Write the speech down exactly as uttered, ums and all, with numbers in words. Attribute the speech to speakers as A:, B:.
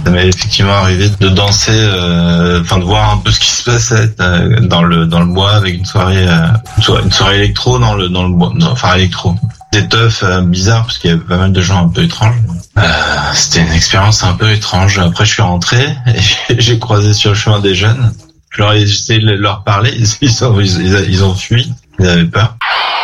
A: Ça m'est effectivement arrivé de danser, euh, enfin de voir un peu ce qui se passait euh, dans le dans le bois avec une soirée, euh, une soirée, une soirée électro dans le dans le bois, non, enfin électro. Des teufs euh, bizarres parce qu'il y avait pas mal de gens un peu étranges. Euh, c'était une expérience un peu étrange. Après, je suis rentré et j'ai croisé sur le chemin des jeunes. Je leur ai essayé de leur parler. Ils ont ils, ils ont fui. Ils avaient peur.